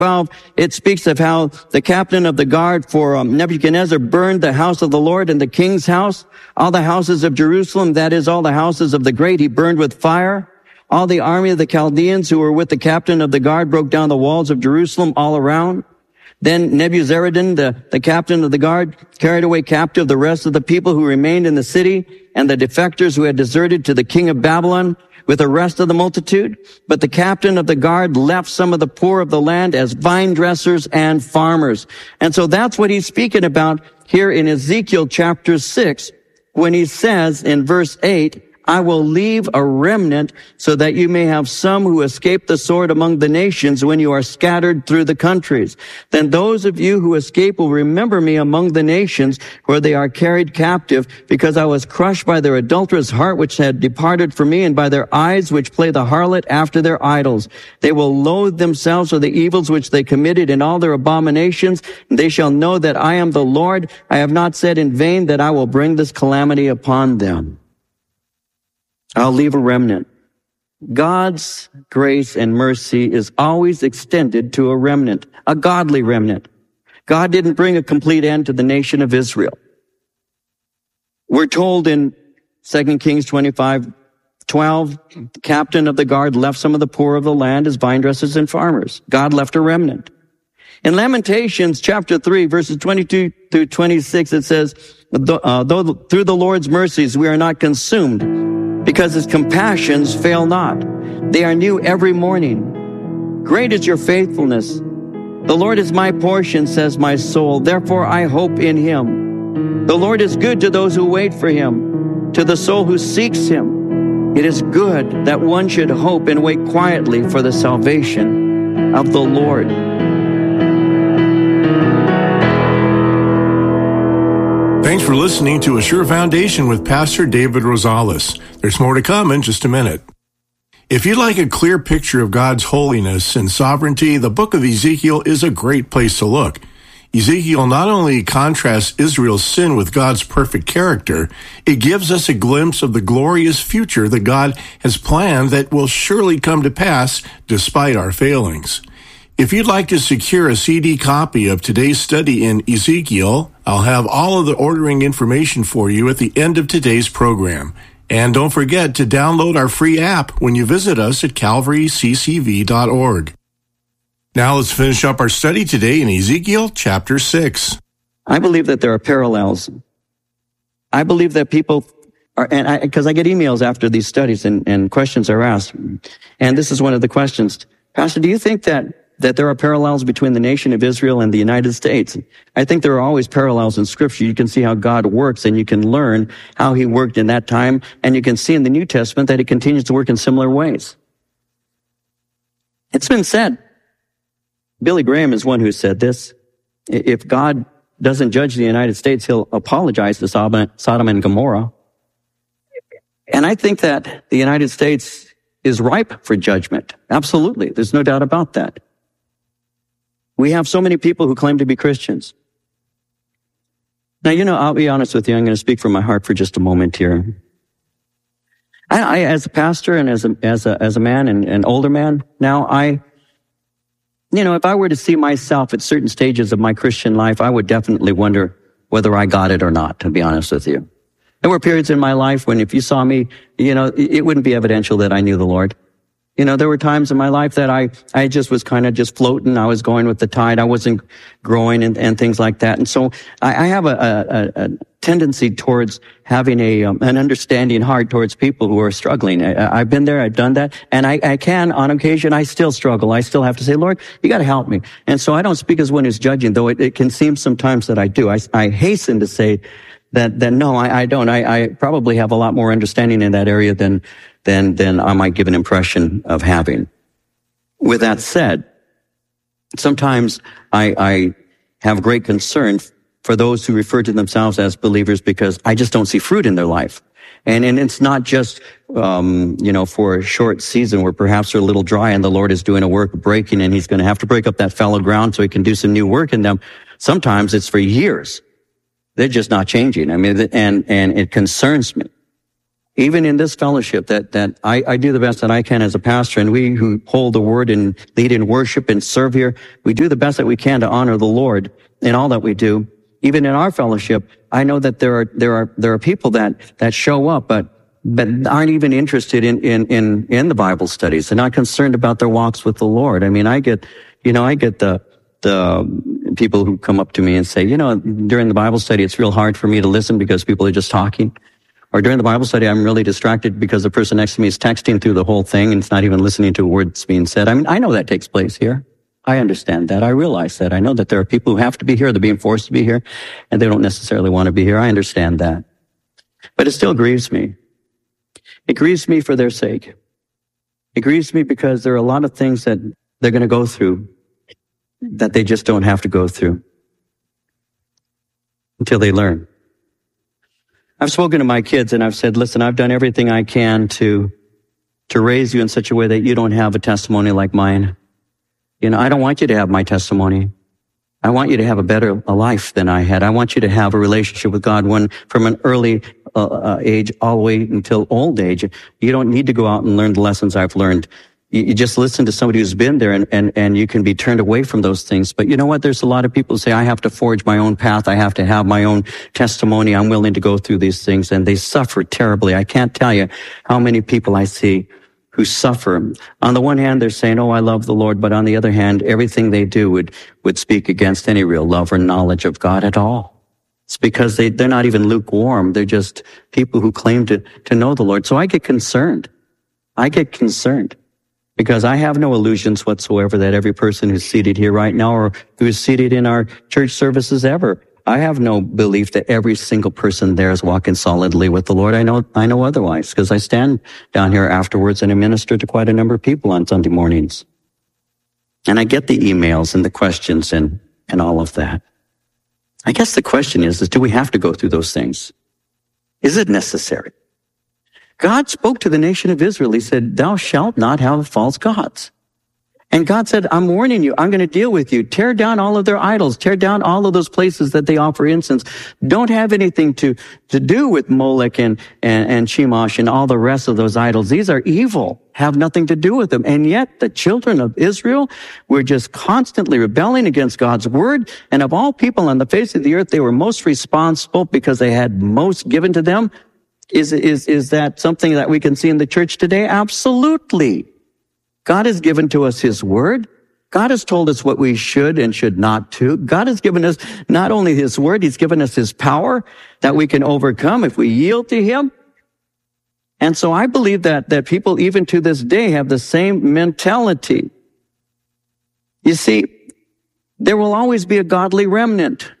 12, it speaks of how the captain of the guard for Nebuchadnezzar burned the house of the Lord and the king's house, all the houses of Jerusalem, that is, all the houses of the great, he burned with fire. All the army of the Chaldeans who were with the captain of the guard broke down the walls of Jerusalem all around. Then Nebuzaradan, the captain of the guard, carried away captive the rest of the people who remained in the city and the defectors who had deserted to the king of Babylon with the rest of the multitude. But the captain of the guard left some of the poor of the land as vine dressers and farmers. And so that's what he's speaking about here in Ezekiel chapter 6, when he says in verse 8, I will leave a remnant so that you may have some who escape the sword among the nations when you are scattered through the countries. Then those of you who escape will remember me among the nations where they are carried captive, because I was crushed by their adulterous heart which had departed from me, and by their eyes which play the harlot after their idols. They will loathe themselves for the evils which they committed in all their abominations. And they shall know that I am the Lord. I have not said in vain that I will bring this calamity upon them. I'll leave a remnant. God's grace and mercy is always extended to a remnant, a godly remnant. God didn't bring a complete end to the nation of Israel. We're told in 2 Kings 25:12, the captain of the guard left some of the poor of the land as vine dressers and farmers. God left a remnant. In Lamentations chapter 3, verses 22 through 26, it says, though through the Lord's mercies we are not consumed, because his compassions fail not. They are new every morning. Great is your faithfulness. The Lord is my portion, says my soul. Therefore I hope in him. The Lord is good to those who wait for him, to the soul who seeks him. It is good that one should hope and wait quietly for the salvation of the Lord. Thanks for listening to A Sure Foundation with Pastor David Rosales. There's more to come in just a minute. If you'd like a clear picture of God's holiness and sovereignty, the book of Ezekiel is a great place to look. Ezekiel not only contrasts Israel's sin with God's perfect character, it gives us a glimpse of the glorious future that God has planned that will surely come to pass despite our failings. If you'd like to secure a CD copy of today's study in Ezekiel, I'll have all of the ordering information for you at the end of today's program. And don't forget to download our free app when you visit us at calvaryccv.org. Now let's finish up our study today in Ezekiel chapter 6. I believe that there are parallels. I believe that people are, and because I get emails after these studies and questions are asked, and this is one of the questions. Pastor, do you think that there are parallels between the nation of Israel and the United States? I think there are always parallels in Scripture. You can see how God works, and you can learn how he worked in that time, and you can see in the New Testament that he continues to work in similar ways. It's been said, Billy Graham is one who said this, if God doesn't judge the United States, he'll apologize to Sodom and Gomorrah. And I think that the United States is ripe for judgment. Absolutely. There's no doubt about that. We have so many people who claim to be Christians. Now, I'll be honest with you. I'm going to speak from my heart for just a moment here. I as a pastor and as a man and an older man now, if I were to see myself at certain stages of my Christian life, I would definitely wonder whether I got it or not, to be honest with you. There were periods in my life when if you saw me, it wouldn't be evidential that I knew the Lord. There were times in my life that I just was kind of just floating. I was going with the tide. I wasn't growing and things like that. And so I have a tendency towards having an understanding heart towards people who are struggling. I've been there. I've done that. And I can, on occasion, I still struggle. I still have to say, Lord, you got to help me. And so I don't speak as one who's judging, though it can seem sometimes that I do. I hasten to say that no, I don't. I probably have a lot more understanding in that area than I might give an impression of having. With that said, sometimes I have great concern for those who refer to themselves as believers because I just don't see fruit in their life. And it's not just, for a short season where perhaps they're a little dry and the Lord is doing a work of breaking and he's going to have to break up that fallow ground so he can do some new work in them. Sometimes it's for years. They're just not changing. I mean, and it concerns me. Even in this fellowship that I do the best that I can as a pastor, and we who hold the word and lead in worship and serve here, we do the best that we can to honor the Lord in all that we do. Even in our fellowship, I know that there are people that show up, but aren't even interested in the Bible studies. They're not concerned about their walks with the Lord. I mean, I get the people who come up to me and say, during the Bible study, it's real hard for me to listen because people are just talking. Or during the Bible study, I'm really distracted because the person next to me is texting through the whole thing and it's not even listening to a word that's being said. I mean, I know that takes place here. I understand that. I realize that. I know that there are people who have to be here. They're being forced to be here and they don't necessarily want to be here. I understand that. But it still grieves me. It grieves me for their sake. It grieves me because there are a lot of things that they're going to go through that they just don't have to go through until they learn. I've spoken to my kids and I've said, listen, I've done everything I can to raise you in such a way that you don't have a testimony like mine. I don't want you to have my testimony. I want you to have a life than I had. I want you to have a relationship with God from an early age all the way until old age. You don't need to go out and learn the lessons I've learned. You just listen to somebody who's been there and you can be turned away from those things. But you know what? There's a lot of people who say, I have to forge my own path. I have to have my own testimony. I'm willing to go through these things. And they suffer terribly. I can't tell you how many people I see who suffer. On the one hand, they're saying, oh, I love the Lord. But on the other hand, everything they do would speak against any real love or knowledge of God at all. It's because they're not even lukewarm. They're just people who claim to know the Lord. So I get concerned. Because I have no illusions whatsoever that every person who's seated here right now or who is seated in our church services ever, I have no belief that every single person there is walking solidly with the Lord. I know otherwise because I stand down here afterwards and I minister to quite a number of people on Sunday mornings. And I get the emails and the questions and all of that. I guess the question is do we have to go through those things? Is it necessary? God spoke to the nation of Israel. He said, thou shalt not have false gods. And God said, I'm warning you. I'm going to deal with you. Tear down all of their idols. Tear down all of those places that they offer incense. Don't have anything to do with Molech and Chemosh and all the rest of those idols. These are evil. Have nothing to do with them. And yet the children of Israel were just constantly rebelling against God's word. And of all people on the face of the earth, they were most responsible because they had most given to them. Is that something that we can see in the church today? Absolutely. God has given to us his word. God has told us what we should and should not do. God has given us not only his word, he's given us his power that we can overcome if we yield to him. And so I believe that people even to this day have the same mentality. You see, there will always be a godly remnant.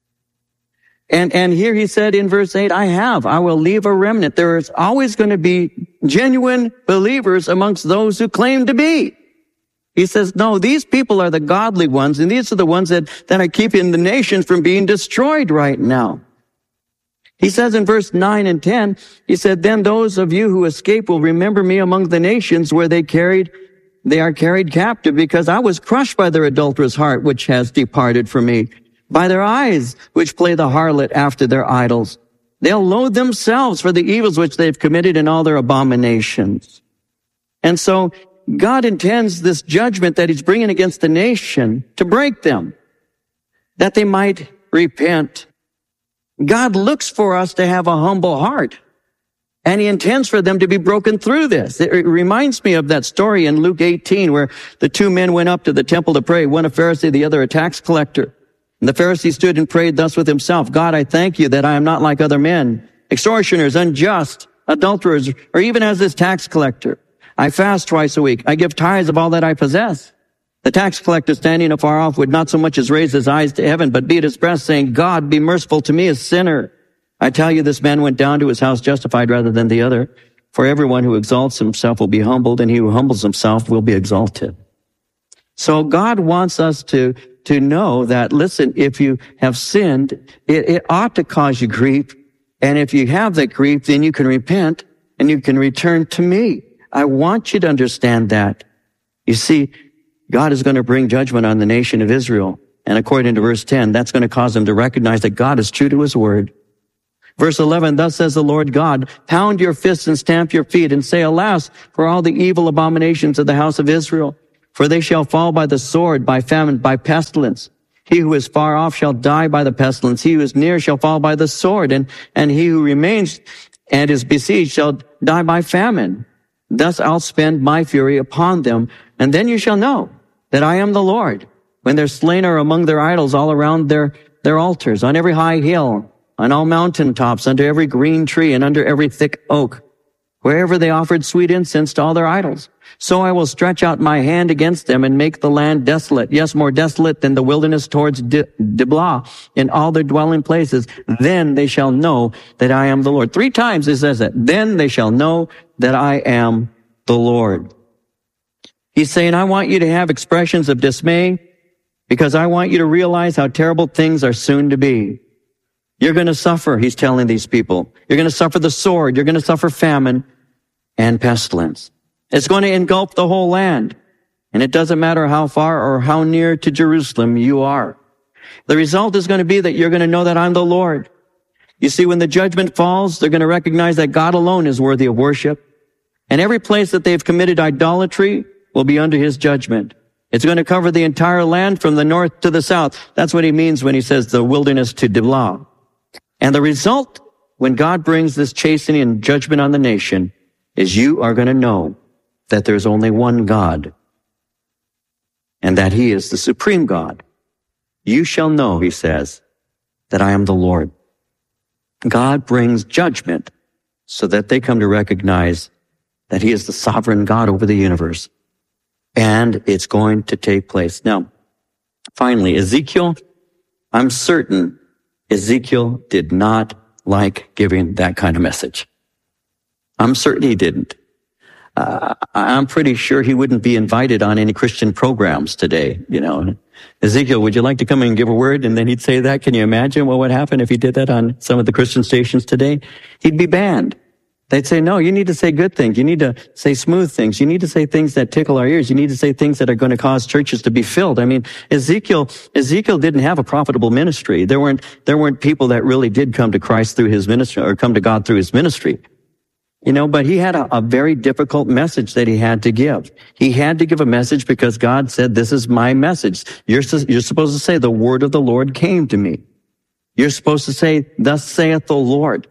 And here he said in verse 8, I will leave a remnant. There is always going to be genuine believers amongst those who claim to be. He says, no, these people are the godly ones, and these are the ones that are keeping the nations from being destroyed right now. He says in verse 9 and 10, he said, then those of you who escape will remember me among the nations where they are carried captive, because I was crushed by their adulterous heart, which has departed from me. By their eyes, which play the harlot after their idols. They'll loathe themselves for the evils which they've committed in all their abominations. And so God intends this judgment that he's bringing against the nation to break them, that they might repent. God looks for us to have a humble heart, and he intends for them to be broken through this. It reminds me of that story in Luke 18 where the two men went up to the temple to pray, one a Pharisee, the other a tax collector. And the Pharisee stood and prayed thus with himself, God, I thank you that I am not like other men, extortioners, unjust, adulterers, or even as this tax collector. I fast twice a week. I give tithes of all that I possess. The tax collector standing afar off would not so much as raise his eyes to heaven, but beat his breast, saying, God, be merciful to me, a sinner. I tell you, this man went down to his house justified rather than the other. For everyone who exalts himself will be humbled, and he who humbles himself will be exalted. So God wants us to know that, listen, if you have sinned, it ought to cause you grief. And if you have that grief, then you can repent and you can return to me. I want you to understand that. You see, God is going to bring judgment on the nation of Israel. And according to verse 10, that's going to cause them to recognize that God is true to his word. Verse 11, thus says the Lord God, pound your fists and stamp your feet and say, alas, for all the evil abominations of the house of Israel. For they shall fall by the sword, by famine, by pestilence. He who is far off shall die by the pestilence. He who is near shall fall by the sword, and he who remains and is besieged shall die by famine. Thus I'll spend my fury upon them, and then you shall know that I am the Lord, when their slain are among their idols all around their altars, on every high hill, on all mountain tops, under every green tree, and under every thick oak, wherever they offered sweet incense to all their idols. So I will stretch out my hand against them and make the land desolate, yes, more desolate than the wilderness towards Diblah, in all their dwelling places. Then they shall know that I am the Lord. 3 times it says that. Then they shall know that I am the Lord. He's saying, I want you to have expressions of dismay because I want you to realize how terrible things are soon to be. You're going to suffer, he's telling these people. You're going to suffer the sword. You're going to suffer famine and pestilence. It's going to engulf the whole land. And it doesn't matter how far or how near to Jerusalem you are. The result is going to be that you're going to know that I'm the Lord. You see, when the judgment falls, they're going to recognize that God alone is worthy of worship. And every place that they've committed idolatry will be under his judgment. It's going to cover the entire land from the north to the south. That's what he means when he says the wilderness to Diblah. And the result, when God brings this chastening and judgment on the nation, is you are going to know that there's only one God, and that he is the supreme God. You shall know, he says, that I am the Lord. God brings judgment so that they come to recognize that he is the sovereign God over the universe. And it's going to take place. Now, finally, Ezekiel, I'm certain Ezekiel did not like giving that kind of message. I'm certain he didn't. I'm pretty sure he wouldn't be invited on any Christian programs today, you know. Ezekiel, would you like to come and give a word? And then he'd say that. Can you imagine what would happen if he did that on some of the Christian stations today? He'd be banned. They'd say, no, you need to say good things. You need to say smooth things. You need to say things that tickle our ears. You need to say things that are going to cause churches to be filled. I mean, Ezekiel didn't have a profitable ministry. There weren't people that really did come to Christ through his ministry or come to God through his ministry. You know, but he had a very difficult message that he had to give. He had to give a message because God said, this is my message. You're supposed to say, the word of the Lord came to me. You're supposed to say, thus saith the Lord.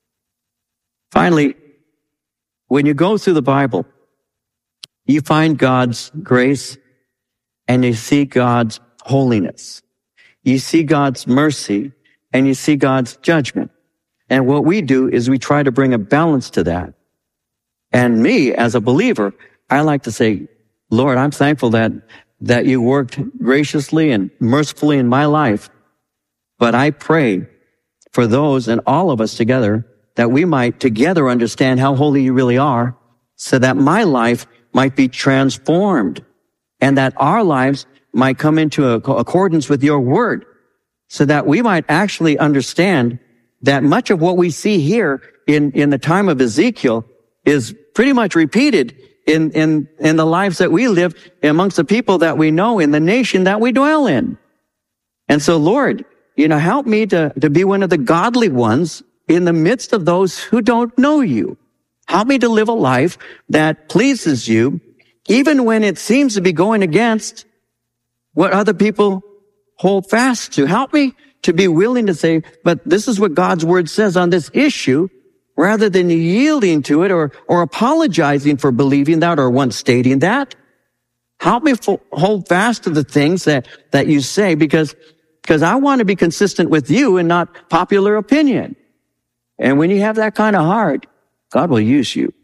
Finally, when you go through the Bible, you find God's grace and you see God's holiness. You see God's mercy and you see God's judgment. And what we do is we try to bring a balance to that. And me, as a believer, I like to say, Lord, I'm thankful that you worked graciously and mercifully in my life. But I pray for those and all of us together that we might together understand how holy you really are, so that my life might be transformed and that our lives might come into accordance with your word, so that we might actually understand that much of what we see here in the time of Ezekiel is pretty much repeated in the lives that we live amongst the people that we know in the nation that we dwell in. And so, Lord, you know, help me to be one of the godly ones in the midst of those who don't know you. Help me to live a life that pleases you, even when it seems to be going against what other people hold fast to. Help me to be willing to say, but this is what God's word says on this issue, rather than yielding to it or apologizing for believing that or once stating that. Help me hold fast to the things that you say, because I want to be consistent with you and not popular opinion. And when you have that kind of heart, God will use you.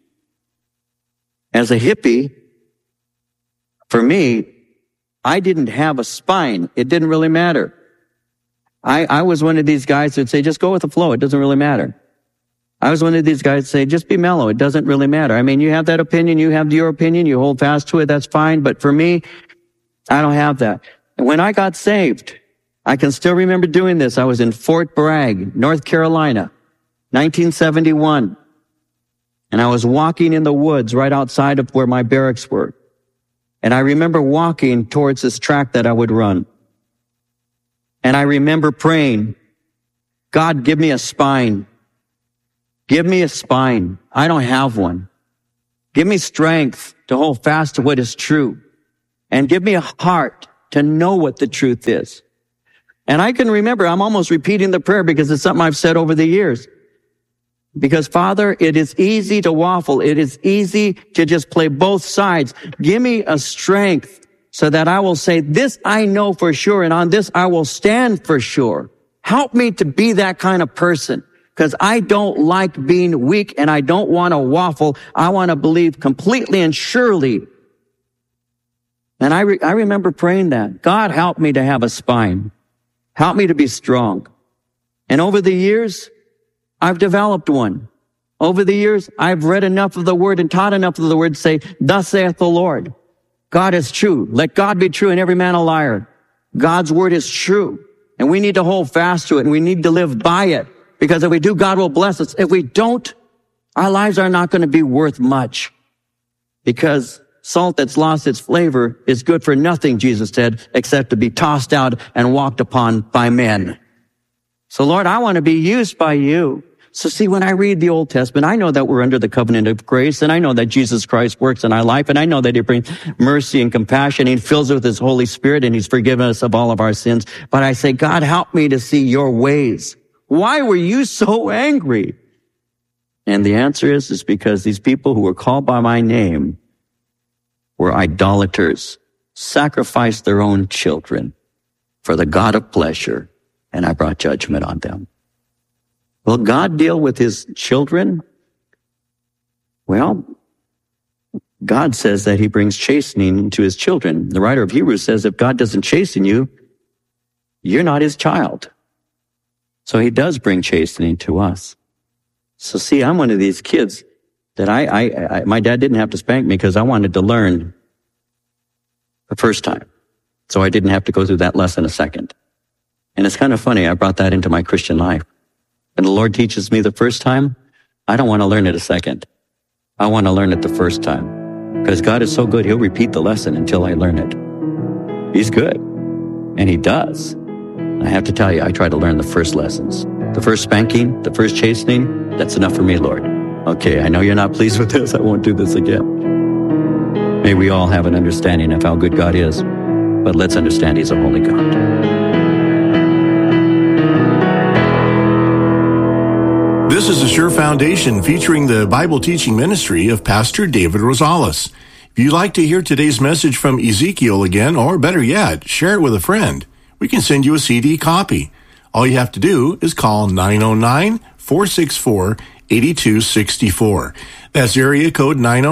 As a hippie, for me, I didn't have a spine. It didn't really matter. I was one of these guys who'd say, just go with the flow. It doesn't really matter. I was one of these guys who'd say, just be mellow. It doesn't really matter. I mean, you have that opinion. You have your opinion. You hold fast to it. That's fine. But for me, I don't have that. And when I got saved, I can still remember doing this. I was in Fort Bragg, North Carolina, 1971. And I was walking in the woods right outside of where my barracks were. And I remember walking towards this track that I would run. And I remember praying, God, give me a spine. Give me a spine. I don't have one. Give me strength to hold fast to what is true. And give me a heart to know what the truth is. And I can remember, I'm almost repeating the prayer because it's something I've said over the years. Because, Father, it is easy to waffle. It is easy to just play both sides. Give me a strength so that I will say, this I know for sure, and on this I will stand for sure. Help me to be that kind of person, because I don't like being weak and I don't want to waffle. I want to believe completely and surely. And I remember praying that. God, help me to have a spine. Help me to be strong. And over the years, I've developed one. Over the years, I've read enough of the word and taught enough of the word to say, thus saith the Lord. God is true. Let God be true and every man a liar. God's word is true. And we need to hold fast to it and we need to live by it. Because if we do, God will bless us. If we don't, our lives are not going to be worth much. Because salt that's lost its flavor is good for nothing, Jesus said, except to be tossed out and walked upon by men. So Lord, I want to be used by you. So see, when I read the Old Testament, I know that we're under the covenant of grace, and I know that Jesus Christ works in our life, and I know that he brings mercy and compassion. He fills us with his Holy Spirit, and he's forgiven us of all of our sins. But I say, God, help me to see your ways. Why were you so angry? And the answer is because these people who were called by my name were idolaters, sacrificed their own children for the God of pleasure, and I brought judgment on them. Will God deal with his children? Well, God says that he brings chastening to his children. The writer of Hebrews says if God doesn't chasten you, you're not his child. So he does bring chastening to us. So see, I'm one of these kids that my dad didn't have to spank me because I wanted to learn the first time. So I didn't have to go through that lesson a second. And it's kind of funny, I brought that into my Christian life. And the Lord teaches me the first time, I don't want to learn it a second. I want to learn it the first time. Because God is so good, he'll repeat the lesson until I learn it. He's good. And he does. I have to tell you, I try to learn the first lessons. The first spanking, the first chastening, that's enough for me, Lord. Okay, I know you're not pleased with this. I won't do this again. May we all have an understanding of how good God is. But let's understand he's a holy God. This is a Sure Foundation featuring the Bible teaching ministry of Pastor David Rosales. If you'd like to hear today's message from Ezekiel again, or better yet, share it with a friend, we can send you a CD copy. All you have to do is call 909-464-8264. That's area code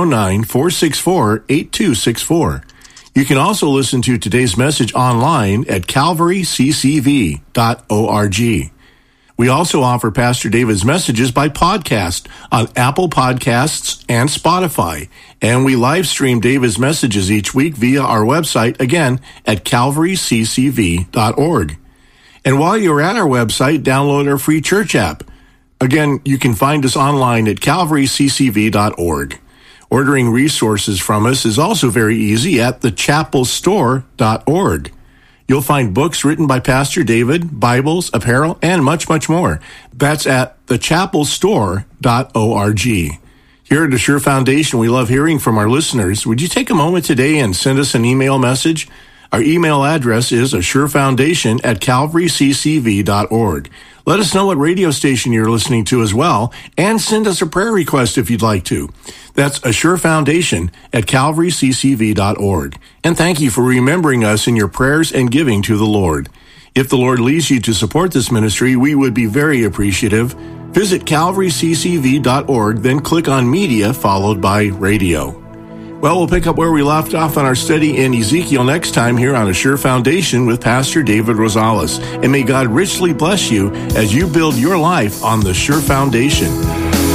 909-464-8264. You can also listen to today's message online at calvaryccv.org. We also offer Pastor David's messages by podcast on Apple Podcasts and Spotify. And we live stream David's messages each week via our website, again, at calvaryccv.org. And while you're at our website, download our free church app. Again, you can find us online at calvaryccv.org. Ordering resources from us is also very easy at thechapelstore.org. You'll find books written by Pastor David, Bibles, apparel, and much, much more. That's at thechapelstore.org. Here at the Sure Foundation, we love hearing from our listeners. Would you take a moment today and send us an email message? Our email address is assurefoundation@calvaryccv.org. Let us know what radio station you're listening to as well, and send us a prayer request if you'd like to. That's assurefoundation@calvaryccv.org. And thank you for remembering us in your prayers and giving to the Lord. If the Lord leads you to support this ministry, we would be very appreciative. Visit calvaryccv.org, then click on Media, followed by Radio. Well, we'll pick up where we left off on our study in Ezekiel next time here on A Sure Foundation with Pastor David Rosales. And may God richly bless you as you build your life on the Sure Foundation.